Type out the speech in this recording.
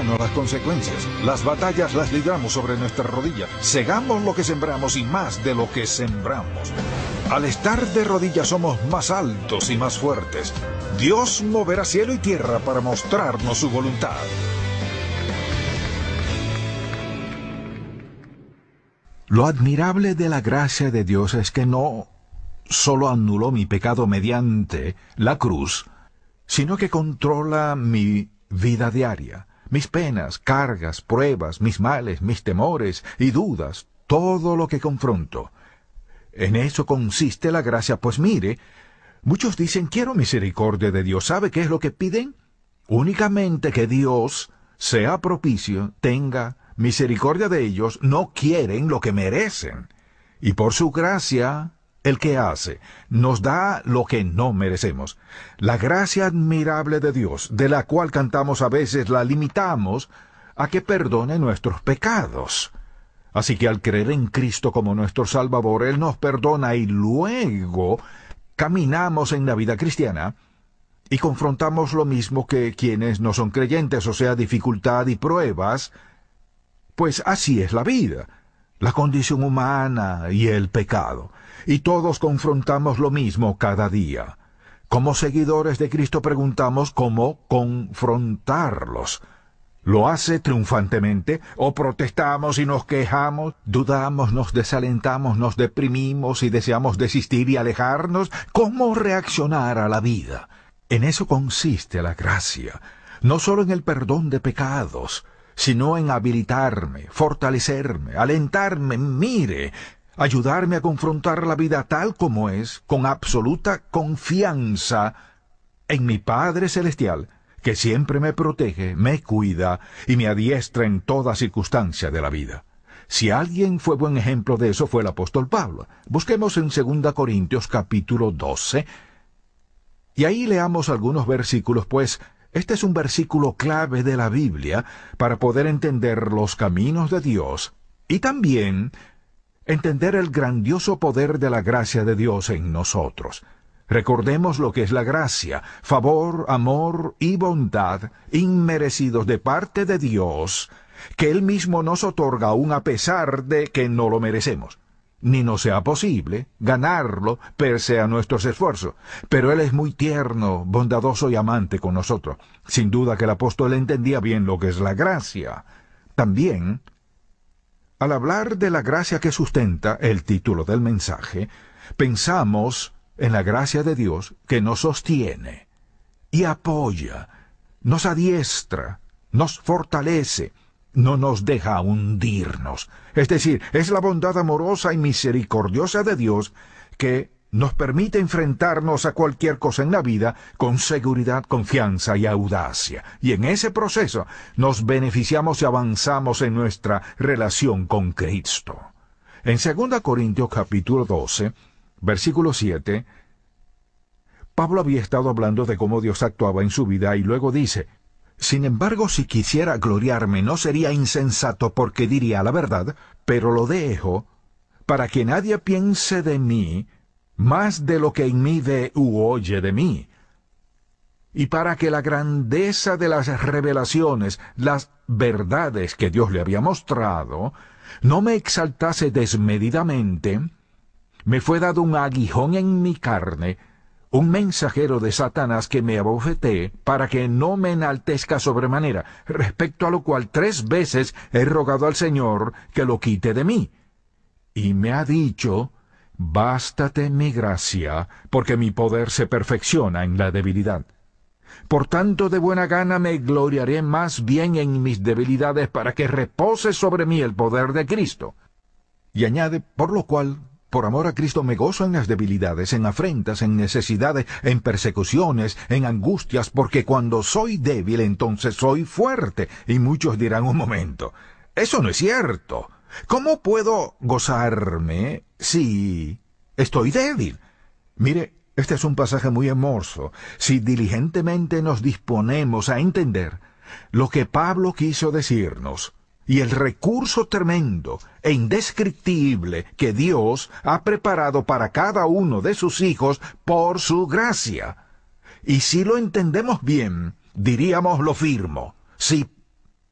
mano las consecuencias. Las batallas las libramos sobre nuestras rodillas. Segamos lo que sembramos y más de lo que sembramos. Al estar de rodillas somos más altos y más fuertes. Dios moverá cielo y tierra para mostrarnos su voluntad. Lo admirable de la gracia de Dios es que no solo anuló mi pecado mediante la cruz, sino que controla mi vida diaria, mis penas, cargas, pruebas, mis males, mis temores y dudas, todo lo que confronto. En eso consiste la gracia, pues mire, muchos dicen, quiero misericordia de Dios. ¿Sabe qué es lo que piden? Únicamente que Dios sea propicio, tenga misericordia de ellos. No quieren lo que merecen. Y por su gracia, el que hace, nos da lo que no merecemos. La gracia admirable de Dios, de la cual cantamos a veces, la limitamos a que perdone nuestros pecados. Así que al creer en Cristo como nuestro Salvador, Él nos perdona y luego caminamos en la vida cristiana y confrontamos lo mismo que quienes no son creyentes, o sea, dificultad y pruebas. Pues así es la vida, la condición humana y el pecado. Y todos confrontamos lo mismo cada día. Como seguidores de Cristo preguntamos cómo confrontarlos. ¿Lo hace triunfantemente? ¿O protestamos y nos quejamos? ¿Dudamos, nos desalentamos, nos deprimimos y deseamos desistir y alejarnos? ¿Cómo reaccionar a la vida? En eso consiste la gracia, no solo en el perdón de pecados, sino en habilitarme, fortalecerme, alentarme, ayudarme a confrontar la vida tal como es, con absoluta confianza en mi Padre Celestial, que siempre me protege, me cuida y me adiestra en toda circunstancia de la vida. Si alguien fue buen ejemplo de eso, fue el apóstol Pablo. Busquemos en 2 Corintios capítulo 12, y ahí leamos algunos versículos, pues este es un versículo clave de la Biblia para poder entender los caminos de Dios y también entender el grandioso poder de la gracia de Dios en nosotros. Recordemos lo que es la gracia: favor, amor y bondad inmerecidos de parte de Dios, que Él mismo nos otorga aún a pesar de que no lo merecemos, ni nos sea posible ganarlo pese a nuestros esfuerzos. Pero Él es muy tierno, bondadoso y amante con nosotros. Sin duda que el apóstol entendía bien lo que es la gracia. También, al hablar de la gracia que sustenta el título del mensaje, pensamos en la gracia de Dios que nos sostiene y apoya, nos adiestra, nos fortalece, no nos deja hundirnos. Es decir, es la bondad amorosa y misericordiosa de Dios que nos permite enfrentarnos a cualquier cosa en la vida con seguridad, confianza y audacia. Y en ese proceso nos beneficiamos y avanzamos en nuestra relación con Cristo. En 2 Corintios capítulo 12, versículo 7, Pablo había estado hablando de cómo Dios actuaba en su vida y luego dice: sin embargo, si quisiera gloriarme, no sería insensato, porque diría la verdad, pero lo dejo para que nadie piense de mí más de lo que en mí ve u oye de mí, y para que la grandeza de las revelaciones, las verdades que Dios le había mostrado, no me exaltase desmedidamente, me fue dado un aguijón en mi carne, un mensajero de Satanás que me abofetee para que no me enaltezca sobremanera, respecto a lo cual 3 veces he rogado al Señor que lo quite de mí. Y me ha dicho: bástate mi gracia, porque mi poder se perfecciona en la debilidad. Por tanto, de buena gana me gloriaré más bien en mis debilidades, para que repose sobre mí el poder de Cristo. Y añade: por lo cual, por amor a Cristo, me gozo en las debilidades, en afrentas, en necesidades, en persecuciones, en angustias, porque cuando soy débil, entonces soy fuerte. Y muchos dirán: un momento, eso no es cierto. ¿Cómo puedo gozarme si estoy débil? Mire, este es un pasaje muy hermoso. Si diligentemente nos disponemos a entender lo que Pablo quiso decirnos, y el recurso tremendo e indescriptible que Dios ha preparado para cada uno de sus hijos por su gracia. Y si lo entendemos bien, diríamos, lo firmo: si